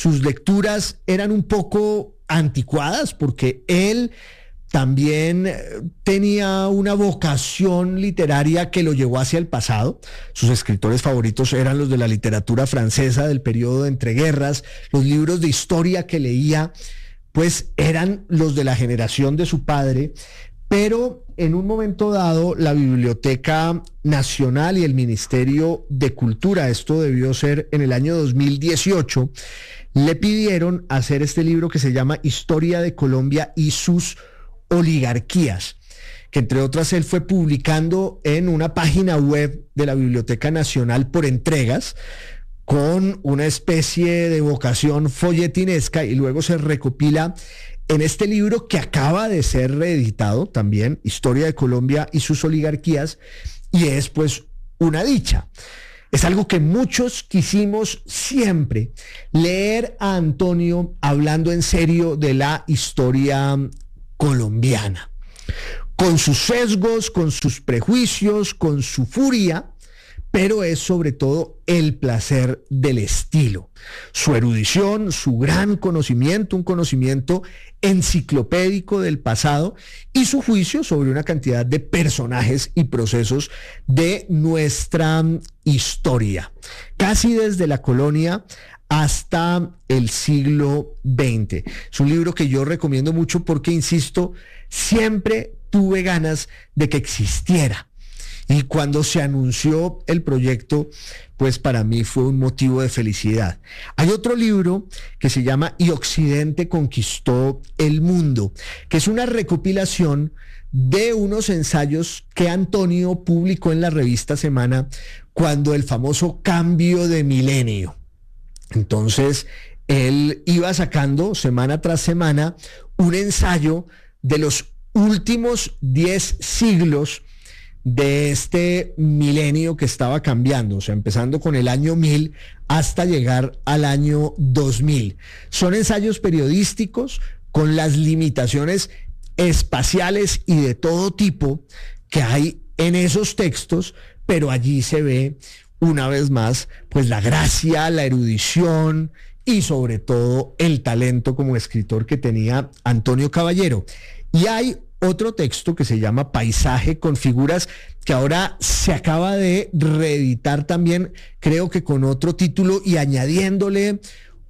sus lecturas eran un poco anticuadas porque él también tenía una vocación literaria que lo llevó hacia el pasado. Sus escritores favoritos eran los de la literatura francesa del periodo de entreguerras. Los libros de historia que leía, pues eran los de la generación de su padre. Pero en un momento dado, la Biblioteca Nacional y el Ministerio de Cultura, esto debió ser en el año 2018, le pidieron hacer este libro que se llama Historia de Colombia y sus oligarquías, que entre otras él fue publicando en una página web de la Biblioteca Nacional por entregas, con una especie de vocación folletinesca, y luego se recopila en este libro que acaba de ser reeditado también, Historia de Colombia y sus oligarquías, y es pues una dicha. Es algo que muchos quisimos siempre, leer a Antonio hablando en serio de la historia colombiana, con sus sesgos, con sus prejuicios, con su furia, pero es sobre todo el placer del estilo, su erudición, su gran conocimiento, un conocimiento enciclopédico del pasado, y su juicio sobre una cantidad de personajes y procesos de nuestra historia, casi desde la colonia hasta el siglo XX. Es un libro que yo recomiendo mucho porque, insisto, siempre tuve ganas de que existiera. Y cuando se anunció el proyecto, pues para mí fue un motivo de felicidad. Hay otro libro que se llama Y Occidente conquistó el mundo, que es una recopilación de unos ensayos que Antonio publicó en la revista Semana cuando el famoso cambio de milenio. Entonces, él iba sacando semana tras semana un ensayo de los últimos 10 siglos de este milenio que estaba cambiando, o sea, empezando con el año 1000 hasta llegar al año 2000. Son ensayos periodísticos con las limitaciones espaciales y de todo tipo que hay en esos textos, pero allí se ve una vez más, pues la gracia, la erudición y sobre todo el talento como escritor que tenía Antonio Caballero. Y hay otro texto que se llama Paisaje con figuras, que ahora se acaba de reeditar también, creo que con otro título y añadiéndole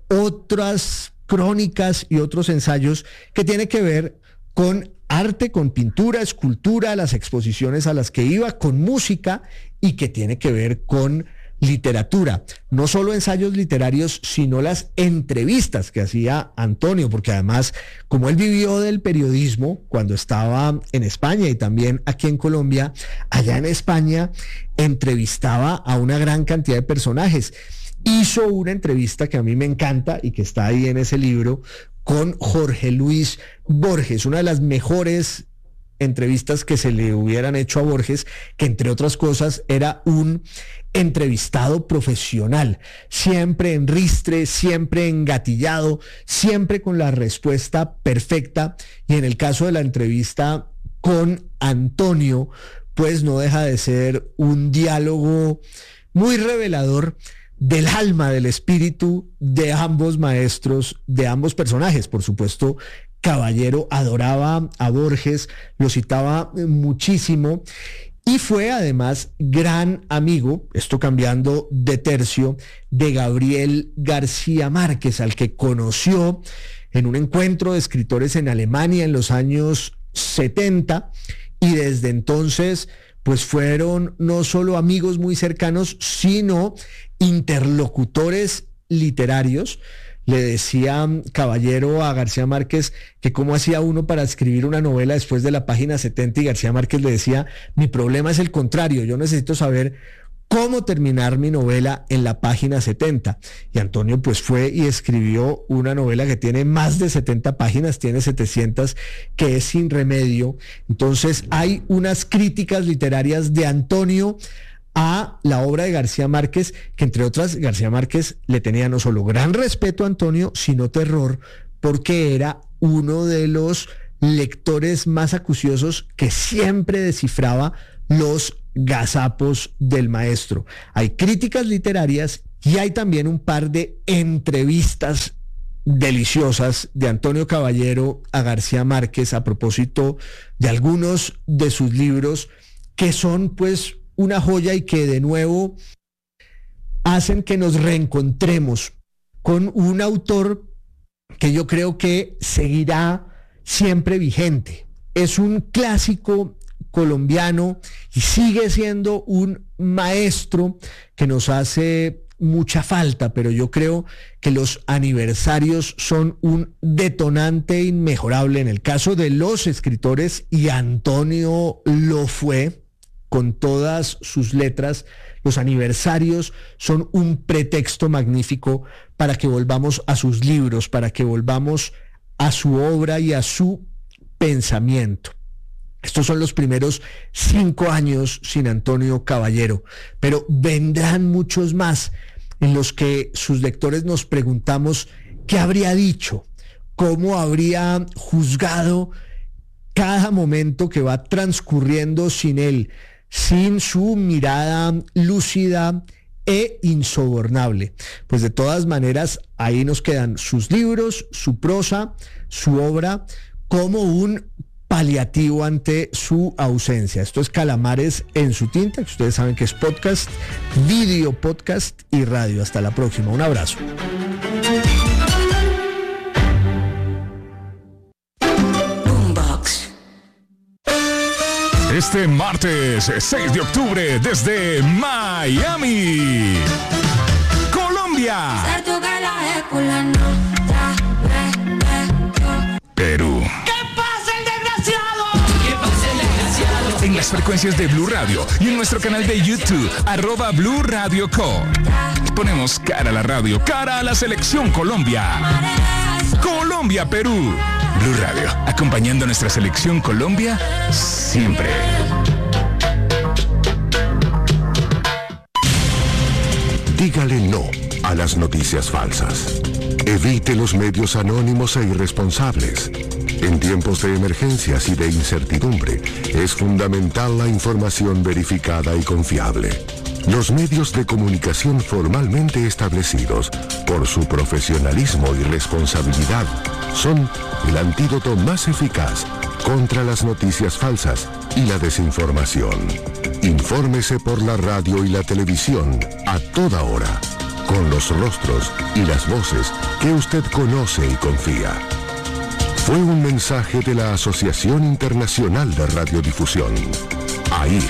otras crónicas y otros ensayos que tiene que ver con arte, con pintura, escultura, las exposiciones a las que iba, con música, y que tiene que ver con literatura. No solo ensayos literarios, sino las entrevistas que hacía Antonio, porque además, como él vivió del periodismo cuando estaba en España y también aquí en Colombia, allá en España entrevistaba a una gran cantidad de personajes. Hizo una entrevista que a mí me encanta y que está ahí en ese libro con Jorge Luis Borges, una de las mejores entrevistas que se le hubieran hecho a Borges, que entre otras cosas era un entrevistado profesional, siempre en ristre, siempre engatillado, siempre con la respuesta perfecta. Y en el caso de la entrevista con Antonio, pues no deja de ser un diálogo muy revelador del alma, del espíritu de ambos maestros, de ambos personajes. Por supuesto, Caballero adoraba a Borges, lo citaba muchísimo, y fue además gran amigo, esto cambiando de tercio, de Gabriel García Márquez, al que conoció en un encuentro de escritores en Alemania en los años 70, y desde entonces pues fueron no solo amigos muy cercanos, sino interlocutores literarios. Le decía Caballero a García Márquez que cómo hacía uno para escribir una novela después de la página 70, y García Márquez le decía: mi problema es el contrario, yo necesito saber cómo terminar mi novela en la página 70. Y Antonio pues fue y escribió una novela que tiene más de 70 páginas, tiene 700, que es Sin Remedio. Entonces hay unas críticas literarias de Antonio a la obra de García Márquez, que entre otras García Márquez le tenía no solo gran respeto a Antonio, sino terror, porque era uno de los lectores más acuciosos que siempre descifraba los gazapos del maestro. Hay críticas literarias y hay también un par de entrevistas deliciosas de Antonio Caballero a García Márquez a propósito de algunos de sus libros que son pues una joya y que de nuevo hacen que nos reencontremos con un autor que yo creo que seguirá siempre vigente. Es un clásico colombiano y sigue siendo un maestro que nos hace mucha falta, pero yo creo que los aniversarios son un detonante inmejorable en el caso de los escritores, y Antonio lo fue con todas sus letras. Los aniversarios son un pretexto magnífico para que volvamos a sus libros, para que volvamos a su obra y a su pensamiento. Estos son los primeros 5 años sin Antonio Caballero, pero vendrán muchos más en los que sus lectores nos preguntamos qué habría dicho, cómo habría juzgado cada momento que va transcurriendo sin él, sin su mirada lúcida e insobornable. Pues de todas maneras, ahí nos quedan sus libros, su prosa, su obra, como un paliativo ante su ausencia. Esto es Calamares en su tinta, que ustedes saben que es podcast, video podcast y radio. Hasta la próxima. Un abrazo. Este martes 6 de octubre desde Miami, Colombia, Perú. En las frecuencias de Blue Radio y en nuestro canal de YouTube, @Blue Radio Co. Ponemos cara a la radio, cara a la selección Colombia. Colombia, Perú. Blue Radio, acompañando a nuestra selección Colombia siempre. Dígale no a las noticias falsas. Evite los medios anónimos e irresponsables. En tiempos de emergencias y de incertidumbre, es fundamental la información verificada y confiable. Los medios de comunicación formalmente establecidos, por su profesionalismo y responsabilidad, son el antídoto más eficaz contra las noticias falsas y la desinformación. Infórmese por la radio y la televisión a toda hora, con los rostros y las voces que usted conoce y confía. Fue un mensaje de la Asociación Internacional de Radiodifusión, AIR.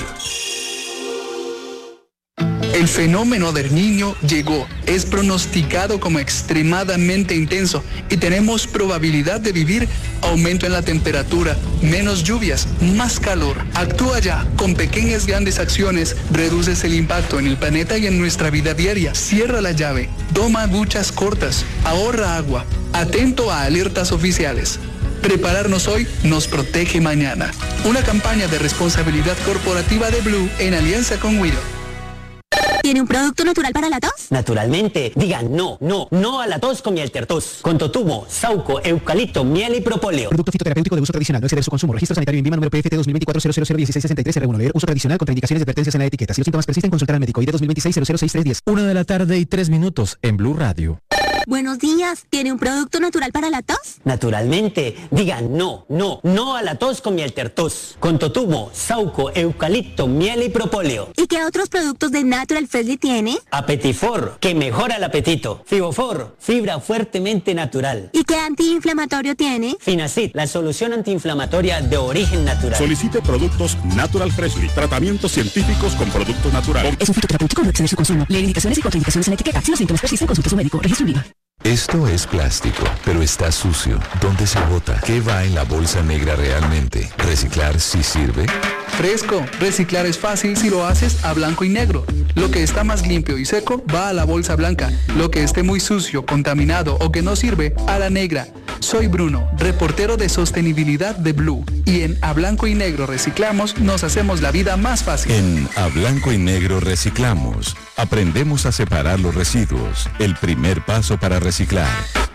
El fenómeno del Niño llegó, es pronosticado como extremadamente intenso y tenemos probabilidad de vivir aumento en la temperatura, menos lluvias, más calor. Actúa ya, con pequeñas grandes acciones, reduces el impacto en el planeta y en nuestra vida diaria. Cierra la llave, toma duchas cortas, ahorra agua, atento a alertas oficiales. Prepararnos hoy nos protege mañana. Una campaña de responsabilidad corporativa de Blue en alianza con Wido. ¿Tiene un producto natural para la tos? Naturalmente. Diga no a la tos con miel tertos. Con totumo, sauco, eucalipto, miel y propóleo. Producto fitoterapéutico de uso tradicional. No exceder su consumo. Registro sanitario INVIMA número PFT 2024-0001663-R1. Leer uso tradicional contra indicaciones y advertencias en la etiqueta. Si los síntomas persisten, consultar al médico. ID 2026-006310. 1:03 en Blue Radio. Buenos días. ¿Tiene un producto natural para la tos? Naturalmente. Diga no a la tos con miel tertos. Con totumo, sauco, eucalipto, miel y propóleo. ¿Y qué otros productos de Natural Freshly tiene? Apetifor, que mejora el apetito. Fibofor, fibra fuertemente natural. ¿Y qué antiinflamatorio tiene? Finacid, la solución antiinflamatoria de origen natural. Solicite productos Natural Freshly, tratamientos científicos con productos naturales. Es un fitoterapéutico, no exceder su consumo. Leer indicaciones y contraindicaciones en la etiqueta. Si los síntomas persisten, consulte a su médico. Registro INVIMA. Esto es plástico, pero está sucio. ¿Dónde se bota? ¿Qué va en la bolsa negra realmente? ¿Reciclar sí sirve? Fresco, reciclar es fácil si lo haces a blanco y negro. Lo que está más limpio y seco va a la bolsa blanca. Lo que esté muy sucio, contaminado o que no sirve, a la negra. Soy Bruno, reportero de sostenibilidad de Blue. Y en A Blanco y Negro Reciclamos nos hacemos la vida más fácil. En A Blanco y Negro Reciclamos, aprendemos a separar los residuos. El primer paso para reciclar.